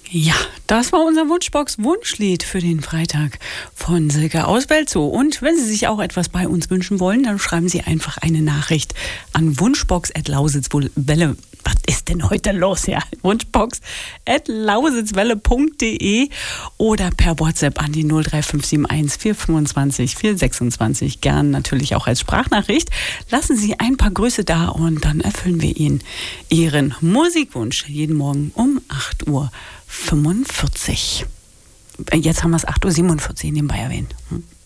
Ja, das war unser Wunschbox-Wunschlied für den Freitag von Silke aus Welzow. Und wenn Sie sich auch etwas bei uns wünschen wollen, dann schreiben Sie einfach eine Nachricht an wunschbox@lausitzwelle. Was ist denn heute los hier? Wunschbox@lausitzwelle.de oder per WhatsApp an die 03571 425 426. Gern natürlich auch als Sprachnachricht. Lassen Sie ein paar Grüße da und dann erfüllen wir Ihnen Ihren Musikwunsch jeden Morgen um 8:45 Uhr. Jetzt haben wir es 8:47 Uhr nebenbei erwähnt.